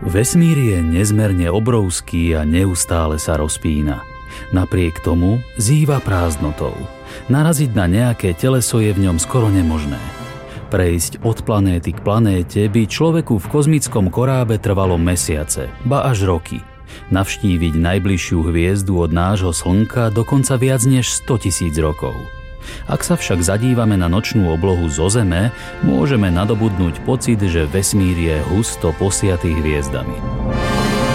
Vesmír je nezmerne obrovský a neustále sa rozpína. Napriek tomu zýva prázdnotou. Naraziť na nejaké teleso je v ňom skoro nemožné. Prejsť od planéty k planéte by človeku v kozmickom korábe trvalo mesiace, ba až roky. Navštíviť najbližšiu hviezdu od nášho Slnka dokonca viac než 100 000 rokov. Ak sa však zadívame na nočnú oblohu zo Zeme, môžeme nadobudnúť pocit, že vesmír je husto posiatý hviezdami.